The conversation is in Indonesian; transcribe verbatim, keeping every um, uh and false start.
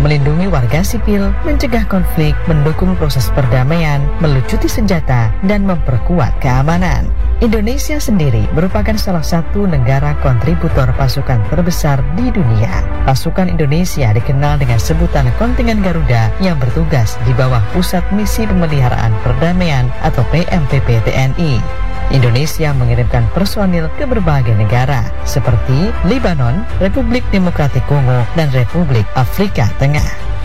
melindungi warga sipil, mencegah konflik, mendukung proses perdamaian, melucuti senjata, dan memperkuat keamanan. Indonesia sendiri merupakan salah satu negara kontributor pasukan terbesar di dunia. Pasukan Indonesia dikenal dengan sebutan Kontingen Garuda yang bertugas di bawah Pusat Misi Pemeliharaan Perdamaian atau P M P P T N I. Indonesia mengirimkan personil ke berbagai negara seperti Lebanon, Republik Demokratik Kongo, dan Republik Afrika Tengah.